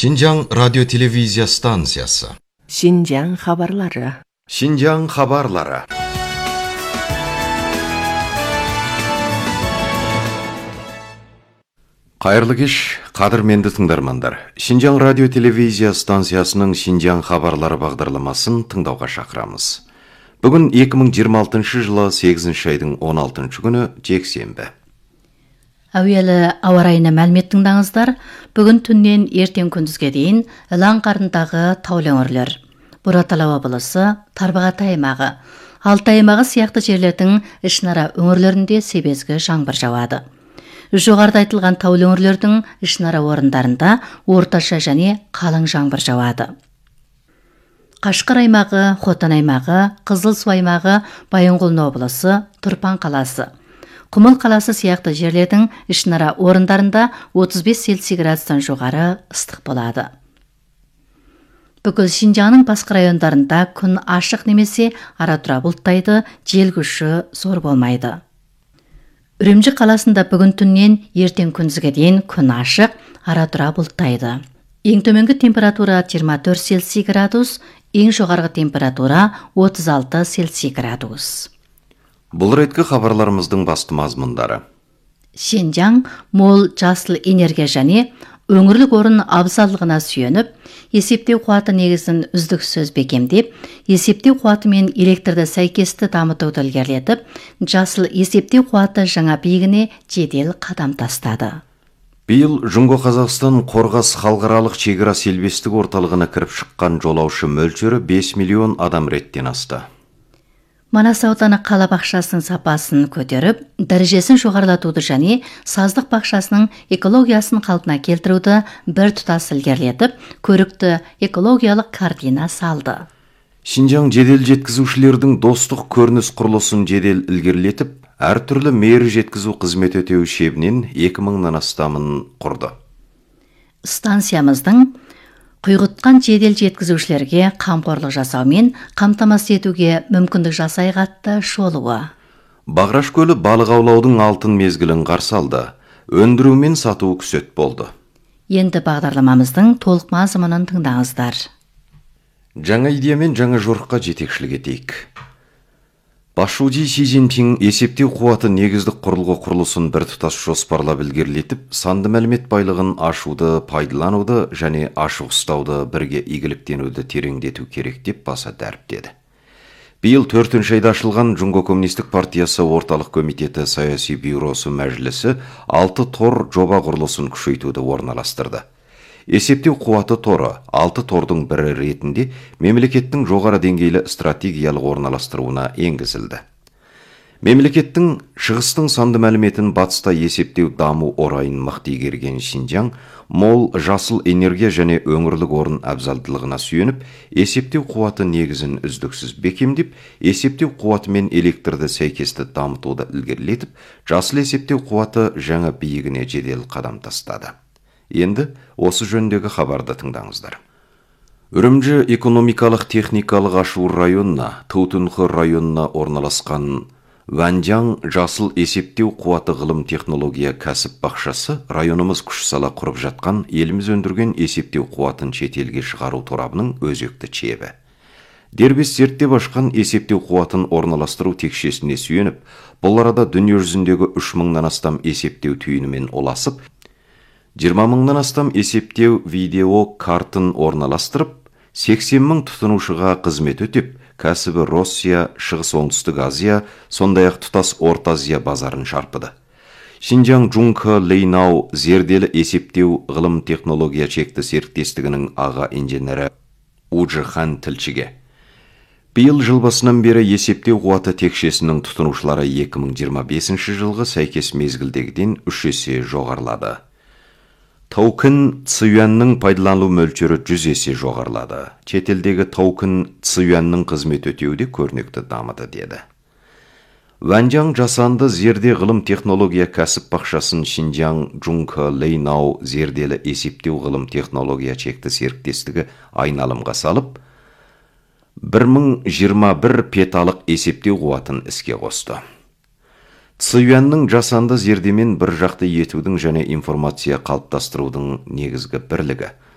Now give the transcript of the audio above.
Шинжаң радио-телевизия станциясы. Шинжаң хабарлары. Шинжаң хабарлары. Қайырлы кеш, қадірменді тыңдармандар. Шинжаң радио-телевизия станциясының Шинжаң хабарлары бағдарламасын тыңдауға шақырамыз. Бүгін 2026 жылы 8 айдың 16 күні жексенбі. Әуелі ауа райына мәлімет тыңдаңыздар. Бүгін түннен ертең күндізге дейін Ылаң қарындағы таулы өңірлер, Бұратала облысы, Тарбағатай аймағы, Алтай аймағы сияқты жерлердің ішінара өңірлерінде себезгі жаңбыр жауады. Жоғарыда айтылған таулы өңірлердің ішінара орындарында орташа және қалың жаңбыр жауады. Қашқар аймағы, Хотан аймағы, Қызылсу аймағы, Байынқұлын облысы, Тұрпан қаласы, Құмыл қаласы сияқты жерлердің ішінара орындарында 35 Цельсий градустан жоғары ыстық болады. Бүкіл Шинжаңның басқа райондарында күн ашық немесе ара-тұра бұлттайды, жел күші зор болмайды. Үрімжі қаласында бүгін түннен ертең күндізге дейін күн ашық, ара-тұра бұлттайды. Ең төменгі температура 24 Цельсий градус, ең жоғарғы температура 36 Цельсий градус. Бұл реткі хабарларымыздың басты мазмұндары. Шинжаң мол жасыл энергия және өңірлік орын абзалдығына сүйеніп, есептеу қуаты негізін үздіксіз бекемдеп, есептеу қуаты мен электрді сәйкесті дамытуды ілгерілетіп, жасыл есептеу қуаты жаңа биігіне жедел қадам тастады. Биыл Жұңго Қазақстан Қорғас халықаралық шекара селбестік орталығына кіріп шыққан жолаушы мөлшері 5 миллион адам реттен асты. Манас ауданы қала бақшасының сапасын көтеріп, дәрежесін жоғарылатуды және саздық бақшасының экологиясын қалпына келтіруді бір тұтас ілгерілетіп, көрікті экологиялық картина салды. Шинжаң жедел жеткізушілердің достық көрініс құрылысын жедел ілгерілетіп, әртүрлі мейір жеткізу қызмет өтеу шебінен 2000-нан астамын құрды. Станциямыздың құйғытқан жедел жеткізушілерге қамқорлық жасаумен қамтамасыз етуге мүмкіндік жасайық атты шолуы. Бағраш көлі балық аулаудың алтын мезгілін қарсы алды. Өндіру мен сату күсет болды. Енді бағдарламамыздың толық мазмұнын тыңдаңыздар. Жаңа идея мен жаңа жорыққа жетекшілік етейік. Басшысы Си Цзиньпин есептеу қуаты негіздік құрылғы құрылысын бір тұтас жоспарлап ілгерілетіп, санды мәлімет байлығын ашуды, пайдалануды және ашық ұстауды бірге игіліктенуді тереңдету керек деп баса дәріптеді. Биыл 4-ші айда ашылған Жұңго Коммунистік партиясы орталық комитеті саяси бюросы мәжілісі 6 тор жоба құрылысын күшейтуді орналастырды. Есептеу қуаты торы 6 тордың бірі ретінде мемлекеттің жоғары деңгейлі стратегиялық орналастыруына енгізілді. Мемлекеттің шығыстың санды мәліметін батыста есептеу даму орайын мықты игерген Шинжаң мол жасыл энергия және өңірлік орын абзалдылығына сүйеніп, есептеу қуаты негізін үздіксіз бекемдеп, есептеу қуаты мен электрді сәйкесті дамытуды ілгерілетіп, жасыл есептеу қуаты жаңа биігіне жедел қадам тастады. Енді осы жөндегі хабарды тыңдаңыздар. Үрімжі экономикалық техникалық Ашур районына, Таутунхы районына орналасқан Ванжаң жасыл есептеу қуаты ғылым технология кәсіп бақшасы районымыз күш сала құрып жатқан еліміз өндірген есептеу қуатын шетелге шығару торабының өзекті чебі. Дербес зерттеп ашқан есептеу қуатын орналастыру текшесіне сүйеніп, бұл арада дүние жүзіндегі 3000-нан астам есептеу түйінімен оласып, 20 000-нан астам есептеу видео картын орналастырып, 80 000 тұтынушыға қызмет өтеп, кәсібі Россия, Шығыс Оңтүстік Азия, сондай-ақ тұтас Орта Азия базарын шарпыды. Шинжаң Джунка Лейнау зерделі есептеу ғылым технология шекті серіктестігінің аға инженері Уджихан тілшіге. Биыл жыл басынан бері есептеу қуаты текшесінің тұтынушылары 2025 жылғы сәйкес мезгілдегіден 3 есе жоғарылады. Тоукен цюанның пайдалану мөлшері 100 есе жоғарылады. Шетелдегі тоукен цюанның қызмет өтеуде көрнекті дамыды деді. Ванжаң жасанды зерде ғылым технология кәсіп бақшасын Шинжаң Джунка Лейнау зерделі есептеу ғылым технология шекті серіктестігі айналымға салып, 1021 петалық есептеу қуатын іске қосты. Цюанның жасанды зердемен бір жақты етудің және информация қалыптастырудың негізгі бірлігі.